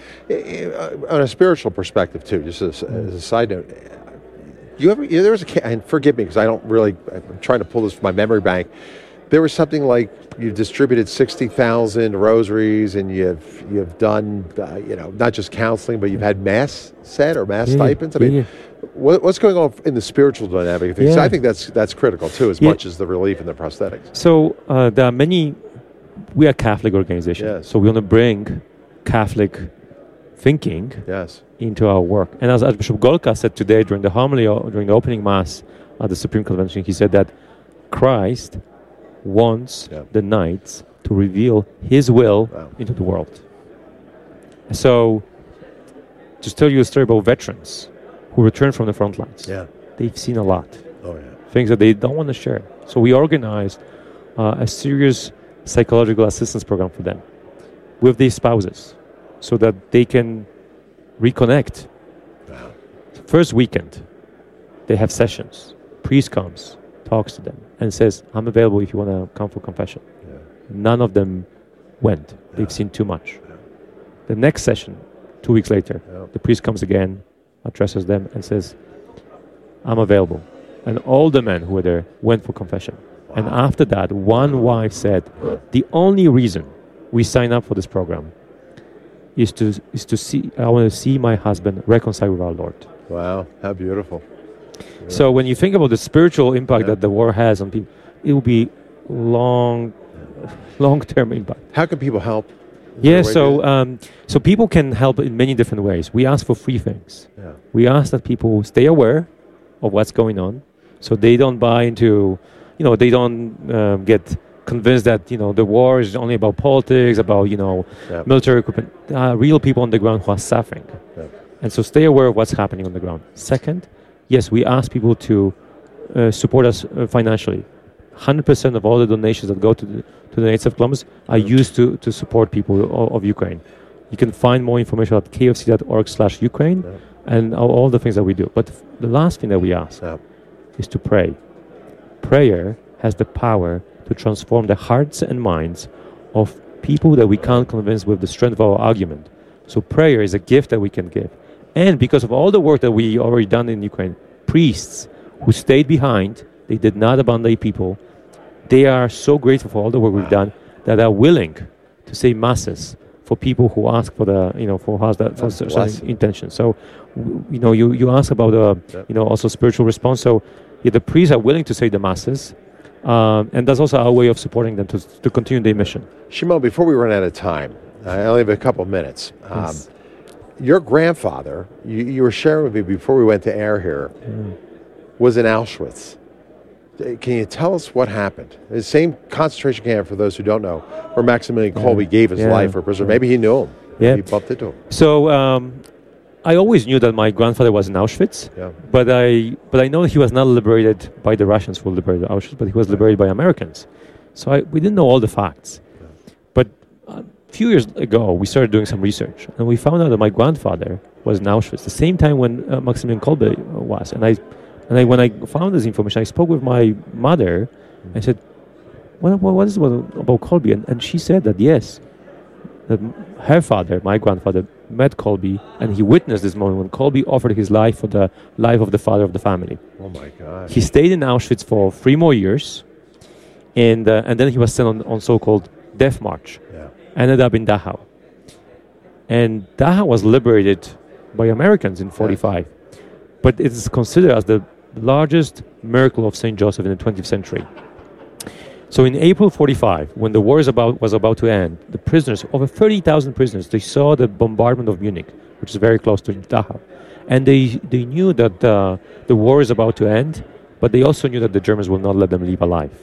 On a spiritual perspective, too, just as, as a side note, you ever, you, there was a ca- and forgive me because I don't really, I'm trying to pull this from my memory bank. There was something like you distributed sixty thousand rosaries, and you've you've done, uh, you know, not just counseling, but you've had mass said or mass Yeah, stipends. I yeah, mean, yeah. what, what's going on in the spiritual dynamic of things? Yeah. I think that's that's critical too, as Yeah. much as the relief and the prosthetics. So uh, there are many. We are a Catholic organization, Yes. so we want to bring Catholic thinking Yes. into our work. And as Archbishop Golka said today during the homily, or during the opening mass at the Supreme Convention, he said that Christ wants Yeah. the knights to reveal His will Wow. into the world. So, just tell you a story about veterans who return from the front lines. Yeah. They've seen a lot. Oh yeah. Things that they don't want to share. So we organized uh, a serious psychological assistance program for them with their spouses so that they can reconnect. Wow. First weekend, they have sessions. Priest comes, talks to them, and says, I'm available if you want to come for confession. Yeah. None of them went. They've seen too much. The next session, two weeks later, Yeah. the priest comes again, addresses them, and says, I'm available. And all the men who were there went for confession. Wow. And after that, one wife said, the only reason we sign up for this program is to is to see, I want to see my husband reconcile with our Lord. Wow. How beautiful. So when you think about the spiritual impact Yeah. that the war has on people, it will be long, long-term impact. How can people help? Is there Yeah, a way so to- um, so people can help in many different ways. We ask for three things. Yeah. We ask that people stay aware of what's going on, so they don't buy into, you know, they don't um, get convinced that you know the war is only about politics, about you know Yeah. military equipment. There are real people on the ground who are suffering, Yeah. and so stay aware of what's happening on the ground. Second, yes, we ask people to uh, support us uh, financially. one hundred percent of all the donations that go to the, to the Knights of Columbus are used to, to support people of, of Ukraine. You can find more information at kfc.org slash Ukraine Yeah. and all, all the things that we do. But f- the last thing that we ask Yeah. is to pray. Prayer has the power to transform the hearts and minds of people that we can't convince with the strength of our argument. So prayer is a gift that we can give. And because of all the work that we already done in Ukraine, priests who stayed behind, they did not abandon people. They are so grateful for all the work we've done that are willing to say masses for people who ask for the, you know, for us that for That's a certain blessing. intentions. So, w- you know, you, you ask about, uh, Yeah. you know, also spiritual response. So, yeah, the priests are willing to say the masses, um, and that's also our way of supporting them to to continue their mission. Shimon, before we run out of time, I only have a couple of minutes. Um, Yes. Your grandfather, you, you were sharing with me before we went to air here, was in Auschwitz. Uh, Can you tell us what happened? The same concentration camp, for those who don't know, where Maximilian Kolbe gave his Yeah. life for prisoner. Maybe he knew him. Yeah. He bumped into him. So um, I always knew that my grandfather was in Auschwitz, Yeah. but I but I know he was not liberated by the Russians who liberated Auschwitz, but he was liberated by Americans. So I, we didn't know all the facts. But a few years ago, we started doing some research, and we found out that my grandfather was in Auschwitz the same time when uh, Maximilian Kolbe was. And I and I when I found this information, I spoke with my mother and said, "What what, what is it about Kolbe?" And, and she said that yes, that her father, my grandfather, met Kolbe, and he witnessed this moment when Kolbe offered his life for the life of the father of the family. Oh, my God. He stayed in Auschwitz for three more years, and uh, and then he was sent on, on so-called death march. Yeah. Ended up in Dachau. And Dachau was liberated by Americans in forty-five. But it is considered as the largest miracle of Saint Joseph in the twentieth century. So in April forty-five, when the war is about, was about to end, the prisoners, over thirty thousand prisoners, they saw the bombardment of Munich, which is very close to Dachau. And they, they knew that uh, the war is about to end, but they also knew that the Germans will not let them leave alive.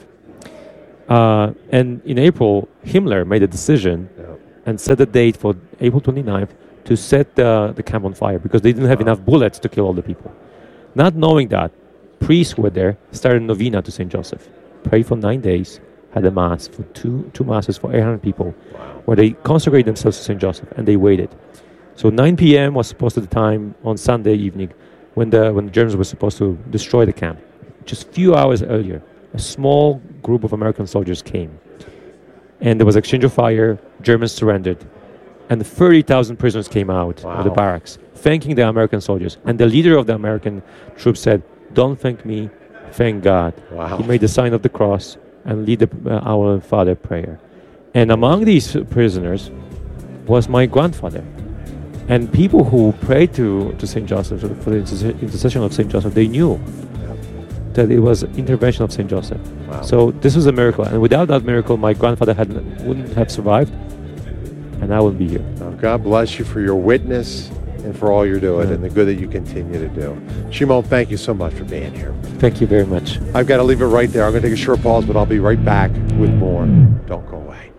Uh, and in April, Himmler made a decision yeah. and set a date for April twenty-ninth to set the, the camp on fire because they didn't have wow. enough bullets to kill all the people. Not knowing that, priests who were there started a novena to Saint Joseph, prayed for nine days, had a mass for two two masses for eight hundred people, wow. where they consecrated themselves to Saint Joseph, and they waited. So nine p.m. was supposed to be the time on Sunday evening when the when the Germans were supposed to destroy the camp. Just a few hours earlier, a small group of American soldiers came, and there was exchange of fire. Germans surrendered, and thirty thousand prisoners came out wow. of the barracks, thanking the American soldiers. And the leader of the American troops said, "Don't thank me, thank God." Wow. He made the sign of the cross and lead the uh, Our Father prayer. And among these prisoners was my grandfather. And people who prayed to, to Saint Joseph, for the intercession of Saint Joseph, they knew that it was intervention of Saint Joseph. Wow. So this was a miracle. And without that miracle, my grandfather had, wouldn't have survived, and I wouldn't be here. Oh, God bless you for your witness and for all you're doing yeah. and the good that you continue to do. Shimon, thank you so much for being here. Thank you very much. I've got to leave it right there. I'm going to take a short pause, but I'll be right back with more. Don't go away.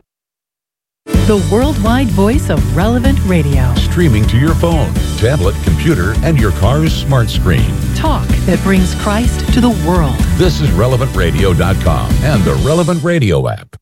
The worldwide voice of Relevant Radio. Streaming to your phone, tablet, computer, and your car's smart screen. Talk that brings Christ to the world. This is relevant radio dot com and the Relevant Radio app.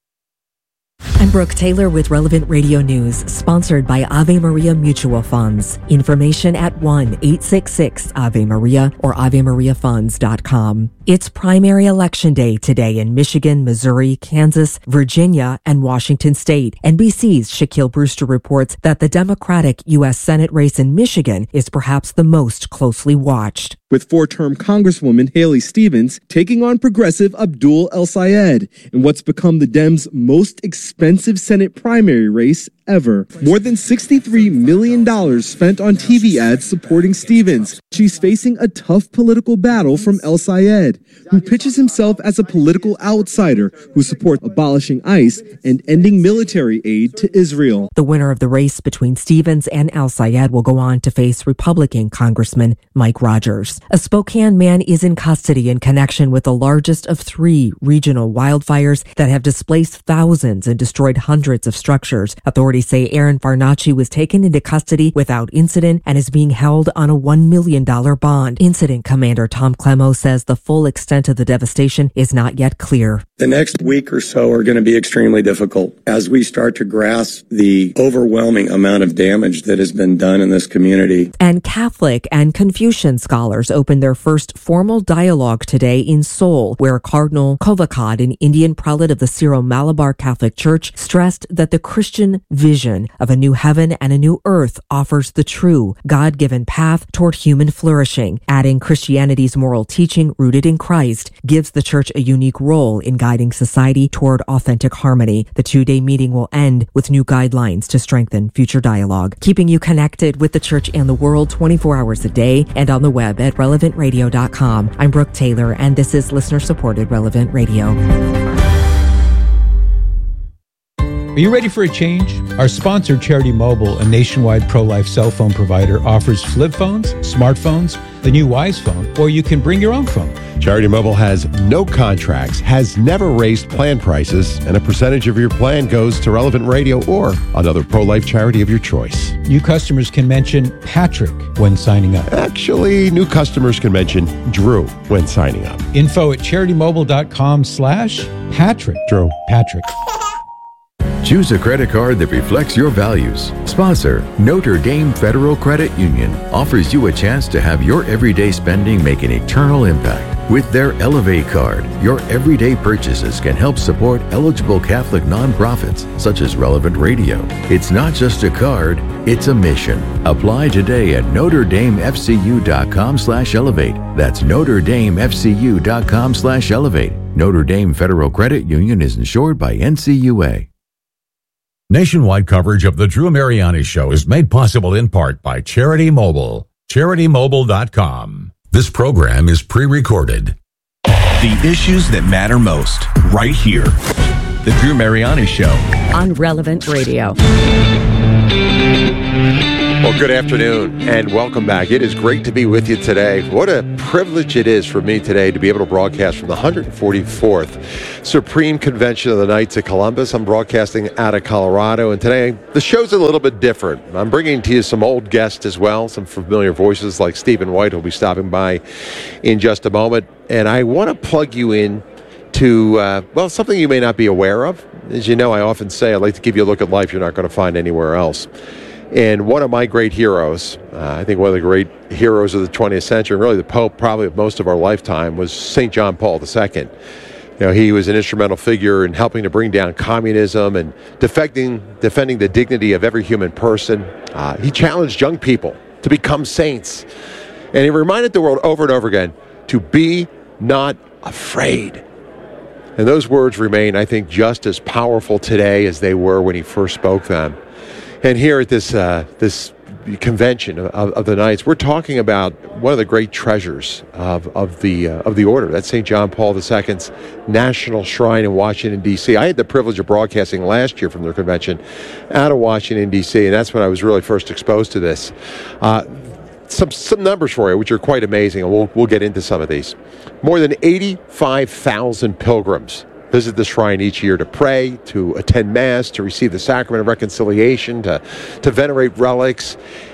I'm Brooke Taylor with Relevant Radio News, sponsored by Ave Maria Mutual Funds. Information at one eight six six Ave Maria or ave maria funds dot com. It's primary election day today in Michigan, Missouri, Kansas, Virginia, and Washington State. N B C's Shaquille Brewster reports that the Democratic U S Senate race in Michigan is perhaps the most closely watched. With four-term Congresswoman Haley Stevens taking on progressive Abdul El-Sayed in what's become the Dems' most expensive Senate primary race ever. More than sixty-three million dollars spent on T V ads supporting Stevens. She's facing a tough political battle from El-Sayed, who pitches himself as a political outsider who supports abolishing ICE and ending military aid to Israel. The winner of the race between Stevens and El-Sayed will go on to face Republican Congressman Mike Rogers. A Spokane man is in custody in connection with the largest of three regional wildfires that have displaced thousands and destroyed hundreds of structures. Authorities say Aaron Farnacci was taken into custody without incident and is being held on a one million dollars bond. Incident Commander Tom Clemo says the full extent of the devastation is not yet clear. The next week or so are going to be extremely difficult as we start to grasp the overwhelming amount of damage that has been done in this community. And Catholic and Confucian scholars opened their first formal dialogue today in Seoul, where Cardinal Kovacad, an Indian prelate of the Syro-Malabar Catholic Church, stressed that the Christian vision of a new heaven and a new earth offers the true, God-given path toward human flourishing, adding Christianity's moral teaching rooted in Christ gives the Church a unique role in guiding society toward authentic harmony. The two-day meeting will end with new guidelines to strengthen future dialogue, keeping you connected with the Church and the world twenty-four hours a day and on the web at relevant radio dot com. I'm Brooke Taylor, and this is listener-supported Relevant Radio. Are you ready for a change? Our sponsor, Charity Mobile, a nationwide pro-life cell phone provider, offers flip phones, smartphones, the new Wise phone, or you can bring your own phone. Charity Mobile has no contracts, has never raised plan prices, and a percentage of your plan goes to Relevant Radio or another pro-life charity of your choice. New customers can mention Patrick when signing up. Actually, new customers can mention Drew when signing up. Info at charity mobile dot com slash Patrick. Drew. Patrick. Choose a credit card that reflects your values. Sponsor, Notre Dame Federal Credit Union, offers you a chance to have your everyday spending make an eternal impact. With their Elevate card, your everyday purchases can help support eligible Catholic nonprofits such as Relevant Radio. It's not just a card, it's a mission. Apply today at notre dame f c u dot com slash elevate. That's notre dame f c u dot com slash elevate. Notre Dame Federal Credit Union is insured by N C U A. Nationwide coverage of the Drew Mariani Show is made possible in part by Charity Mobile. charity mobile dot com. This program is pre-recorded. The issues that matter most, right here. The Drew Mariani Show. On Relevant Radio. Well, good afternoon and welcome back. It is great to be with you today. What a privilege it is for me today to be able to broadcast from the one hundred forty-fourth Supreme Convention of the Knights of Columbus. I'm broadcasting out of Colorado, and today the show's a little bit different. I'm bringing to you some old guests as well, some familiar voices like Stephen White, who'll be stopping by in just a moment. And I want to plug you in to, uh, well, something you may not be aware of. As you know, I often say I like to give you a look at life you're not going to find anywhere else. And one of my great heroes, uh, I think one of the great heroes of the twentieth century, and really the Pope probably of most of our lifetime, was Saint John Paul the Second. You know, he was an instrumental figure in helping to bring down communism and defending, defending the dignity of every human person. Uh, he challenged young people to become saints. And he reminded the world over and over again to be not afraid. And those words remain, I think, just as powerful today as they were when he first spoke them. And here at this uh, this convention of, of the Knights, we're talking about one of the great treasures of of the uh, of the order. That's Saint John Paul the Second's National Shrine in Washington, D C I had the privilege of broadcasting last year from their convention out of Washington, D C, and that's when I was really first exposed to this. Uh, some some numbers for you, which are quite amazing, and we'll we'll get into some of these. More than eighty-five thousand pilgrims visit the shrine each year to pray, to attend Mass, to receive the Sacrament of Reconciliation, to, to venerate relics.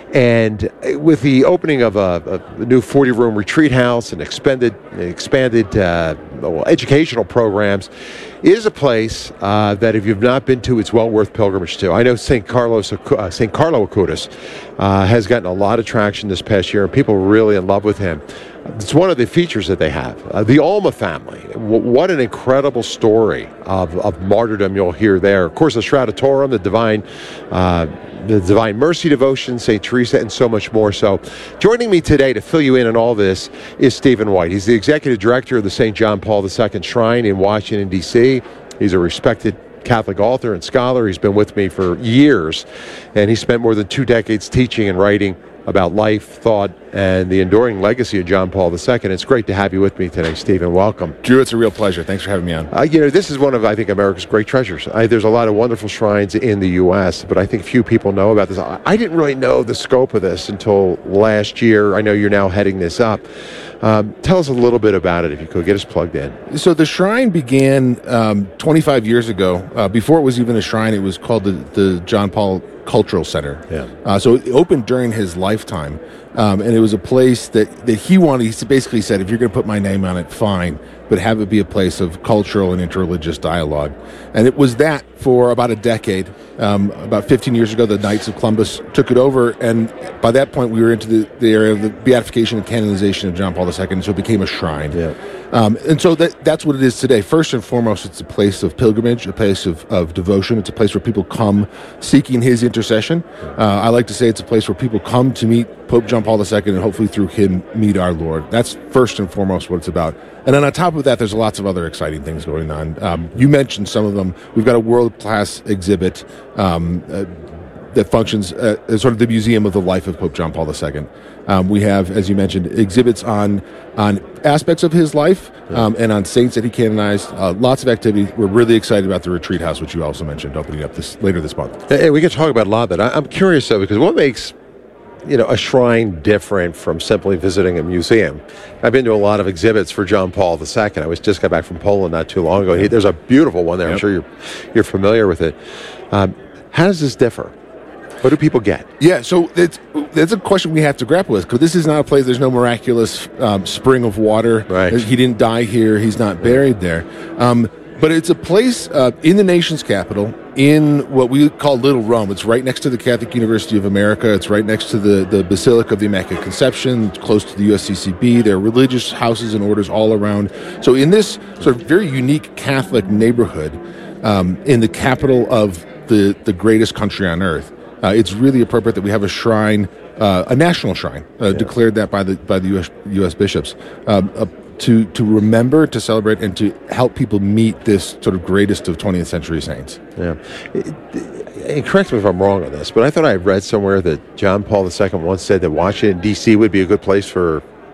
And with the opening of a, a new forty-room retreat house and expanded, expanded uh, well, educational programs, it is a place uh, that if you've not been to, it's well worth pilgrimage to. I know Saint Carlos, uh, Saint Carlo Acutis uh, has gotten a lot of traction this past year, and people are really in love with him. It's one of the features that they have. Uh, the Alma family, w- what an incredible story of, of martyrdom you'll hear there. Of course, the Shroud Turin, the Divine, uh, the Divine Mercy devotion, Saint Teresa, and so much more. So joining me today to fill you in on all this is Stephen White. He's the executive director of the Saint John Paul the Second Shrine in Washington, D C. He's a respected Catholic author and scholar. He's been with me for years, and he spent more than two decades teaching and writing about life, thought, and the enduring legacy of John Paul the Second. It's great to have you with me today, Stephen. Welcome. Drew, it's a real pleasure. Thanks for having me on. Uh, you know, this is one of, I think, America's great treasures. I, there's a lot of wonderful shrines in the U S, but I think few people know about this. I, I didn't really know the scope of this until last year. I know you're now heading this up. Um, tell us a little bit about it, if you could. Get us plugged in. So the shrine began um, twenty-five years ago. Uh, before it was even a shrine, it was called the, the John Paul Cultural Center. Yeah. Uh, so it opened during his lifetime, um, and it was a place that, that he wanted. He basically said, if you're going to put my name on it, fine, but have it be a place of cultural and interreligious dialogue. And it was that for about a decade. Um, about fifteen years ago, the Knights of Columbus took it over, and by that point, we were into the, the area of the beatification and canonization of John Paul the Second, so it became a shrine. Yeah. Um, and so that that's what it is today. First and foremost, it's a place of pilgrimage, a place of, of devotion. It's a place where people come seeking his intercession. Uh, I like to say it's a place where people come to meet Pope John Paul the Second and hopefully through him meet our Lord. That's first and foremost what it's about. And then on top of that, there's lots of other exciting things going on. Um, you mentioned some of them. We've got a world-class exhibit um, uh, that functions uh, as sort of the museum of the life of Pope John Paul the Second. Um, we have, as you mentioned, exhibits on on aspects of his life um, and on saints that he canonized. Uh, lots of activity. We're really excited about the retreat house, which you also mentioned, opening up this later this month. Hey, we can talk about a lot of that. I, I'm curious, though, because what makes you know, a shrine different from simply visiting a museum? I've been to a lot of exhibits for John Paul the Second. I was just got back from Poland not too long ago. He, there's a beautiful one there. Yep. I'm sure you're you're familiar with it. Um, how does this differ? What do people get? Yeah, so it's, that's a question we have to grapple with, because this is not a place, there's no miraculous um, spring of water. Right. He didn't die here. He's not buried there. Um, but it's a place uh, in the nation's capital, in what we call Little Rome. It's right next to the Catholic University of America. It's right next to the, the Basilica of the Immaculate Conception. It's close to the U S C C B. There are religious houses and orders all around. So in this sort of very unique Catholic neighborhood, um, in the capital of the, the greatest country on earth, uh, it's really appropriate that we have a shrine, uh, a national shrine, uh, yeah. declared that by the by the U S U S bishops, um, uh, to to remember, to celebrate, and to help people meet this sort of greatest of twentieth century saints. Yeah. It, it, correct me if I'm wrong on this, but I thought I read somewhere that John Paul the Second once said that Washington, D C would be a good place for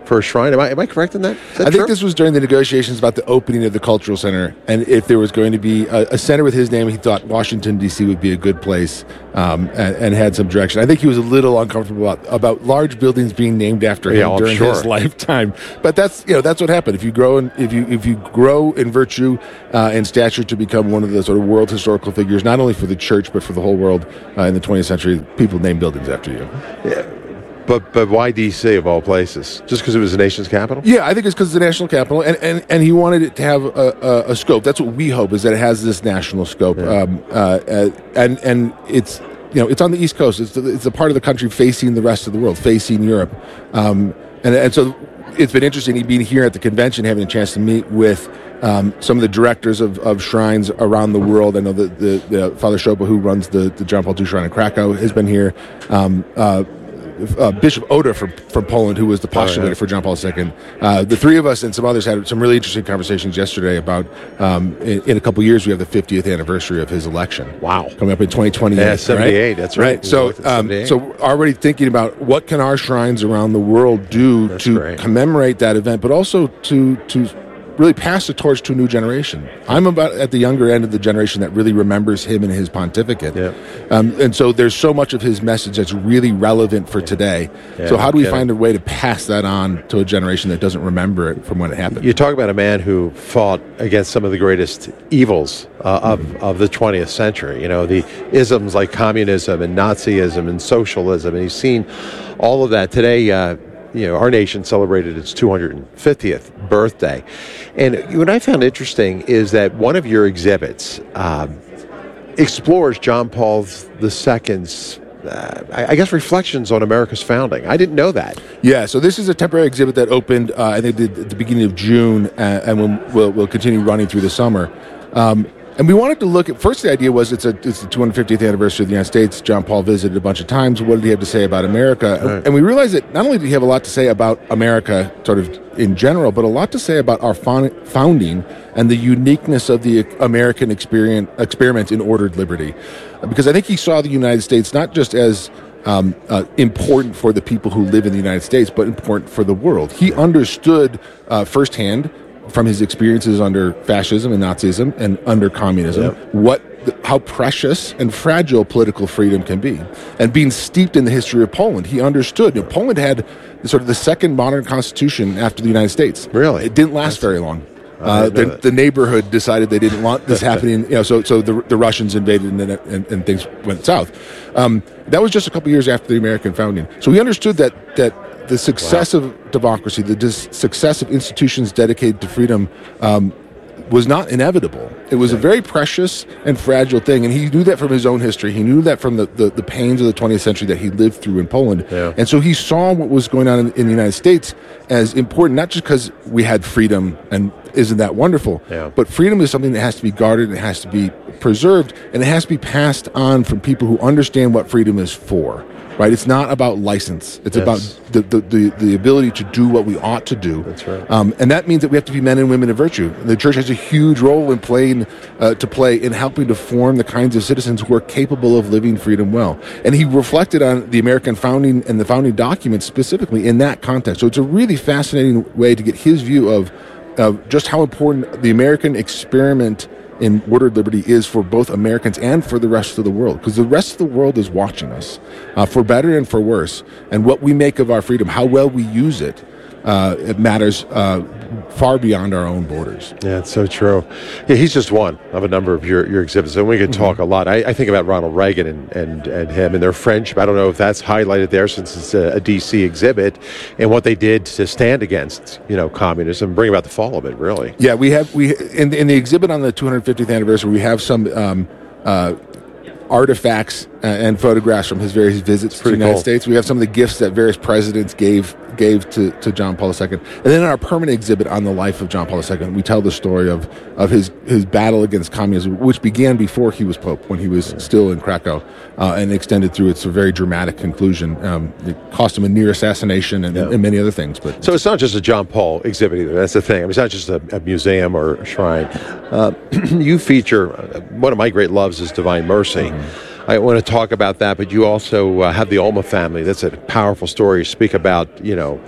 for a shrine. Am I am I correct in that? Is that I true? think this was during the negotiations about the opening of the cultural center, and if there was going to be a, a center with his name, he thought Washington D C would be a good place, um, and, and had some direction. I think he was a little uncomfortable about, about large buildings being named after him Yeah, I'm during sure. his lifetime. But that's you know that's what happened. If you grow in, if you if you grow in virtue uh, and stature to become one of the sort of world historical figures, not only for the church but for the whole world uh, in the twentieth century, people name buildings after you. Yeah. But but why D C of all places? Just because it was the nation's capital? Yeah, I think it's because it's the national capital, and, and, and he wanted it to have a, a, a scope. That's what we hope, is that it has this national scope. Yeah. Um, uh, uh, and and it's you know it's on the East Coast. It's the, it's a part of the country facing the rest of the world, facing Europe, um, and and so it's been interesting being here at the convention, having a chance to meet with um, some of the directors of, of shrines around the world. I know that the, the Father Schopa, who runs the, the John Paul the Second Shrine in Krakow, has been here. Um, uh, Uh, Bishop Oda from, from Poland, who was the postulator oh, yeah. for John Paul the Second. Uh, the three of us and some others had some really interesting conversations yesterday about, um, in, in a couple years, we have the fiftieth anniversary of his election. Wow. Coming up in twenty twenty-eight. Yeah, seventy-eight, right? that's right. Right. So, um, so we're already thinking about what can our shrines around the world do That's to great. commemorate that event, but also to to really pass the torch to a new generation. I'm about at the younger end of the generation that really remembers him and his pontificate. Yeah. Um, and so there's so much of his message that's really relevant for today. Yeah, so how do we kidding. find a way to pass that on to a generation that doesn't remember it from when it happened? You talk about a man who fought against some of the greatest evils uh, of, of the twentieth century. You know, the isms like communism and Nazism and socialism, and he's seen all of that. Today, uh, you know, our nation celebrated its two hundred fiftieth birthday. And what I found interesting is that one of your exhibits um, explores John Paul the Second's Uh, I I guess reflections on America's founding. I didn't know that. Yeah, so this is a temporary exhibit that opened, uh, I think, at the beginning of June, uh, and we'll, we'll, we'll continue running through the summer. Um, and we wanted to look at, first the idea was it's, a, it's the two hundred fiftieth anniversary of the United States. John Paul visited a bunch of times. What did he have to say about America? Right. And we realized that not only did he have a lot to say about America sort of in general, but a lot to say about our fon- founding and the uniqueness of the American experience, experiment in ordered liberty. Because I think he saw the United States not just as um, uh, important for the people who live in the United States, but important for the world. He understood uh, firsthand from his experiences under fascism and Nazism and under communism Yep. what how precious and fragile political freedom can be. And being steeped in the history of Poland, he understood. You know, Poland had sort of the second modern constitution after the United States. Really? It didn't last very long. I Uh, didn't know the, that. the neighborhood decided they didn't want this happening. You know, so so the, the Russians invaded and, then, and and things went south. Um, that was just a couple years after the American founding. So he understood that that the success of democracy, the dis- success of institutions dedicated to freedom, um, was not inevitable. It was a very precious and fragile thing, and he knew that from his own history. He knew that from the, the, the pains of the twentieth century that he lived through in Poland. Yeah. And so he saw what was going on in, in the United States as important, not just because we had freedom, and isn't that wonderful, Yeah. but freedom is something that has to be guarded, it has to be preserved, and it has to be passed on from people who understand what freedom is for. Right? It's not about license. It's Yes. about the, the, the, the ability to do what we ought to do. That's right. Um, and that means that we have to be men and women of virtue. The church has a huge role in playing uh, to play in helping to form the kinds of citizens who are capable of living freedom well. And he reflected on the American founding and the founding documents specifically in that context. So it's a really fascinating way to get his view of, of just how important the American experiment in ordered liberty is for both Americans and for the rest of the world, because the rest of the world is watching us, uh, for better and for worse. And what we make of our freedom, how well we use it, uh, it matters uh, far beyond our own borders. Yeah, it's so true. Yeah, he's just one of a number of your, your exhibits, and we could talk a lot. I, I think about Ronald Reagan and, and, and him and their friendship. I don't know if that's highlighted there since it's a, a D C exhibit, and what they did to stand against, you know, communism, bring about the fall of it, really. Yeah, we have we in in the exhibit on the two hundred fiftieth anniversary, we have some um, uh, artifacts uh, and photographs from his various visits to the pretty United cool. States. We have some of the gifts that various presidents gave gave to, to John Paul the Second. And then in our permanent exhibit on the life of John Paul the Second, we tell the story of, of his, his battle against communism, which began before he was Pope, when he was still in Krakow, uh, and extended through its a very dramatic conclusion. Um, it cost him a near assassination and, Yeah. and many other things. But So it's not just a John Paul exhibit either. That's the thing. I mean, it's not just a, a museum or a shrine. Uh, you feature, uh, one of my great loves is Divine Mercy. I want to talk about that, but you also uh, have the Ulma family. That's a powerful story. You speak about, you know,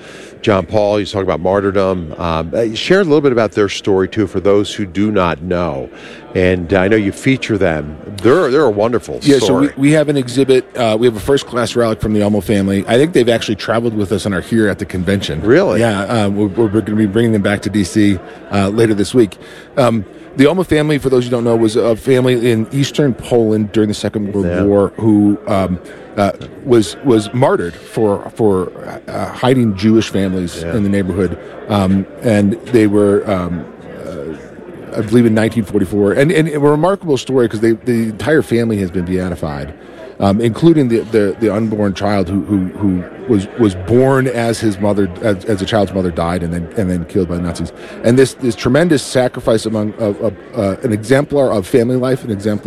John Paul. He's talking about martyrdom. Um, share a little bit about their story, too, for those who do not know. And I know you feature them. They're they're a wonderful yeah, story. so we, we have an exhibit. Uh, we have a first-class relic from the Olmo family. I think they've actually traveled with us and are here at the convention. Really? Yeah, uh, we're, we're going to be bringing them back to D C uh, later this week. Um, the Olmo family, for those who don't know, was a family in eastern Poland during the Second World Yeah. War who um, uh, was was martyred for for uh, hiding Jewish families Yeah. in the neighborhood, um, and they were. Um, I believe in nineteen forty-four, and, and a remarkable story because the entire family has been beatified, um, including the, the, the unborn child who, who who was was born as his mother as, as a child's mother died and then and then killed by the Nazis. And this this tremendous sacrifice among of, of uh, an exemplar of family life, an exemplar.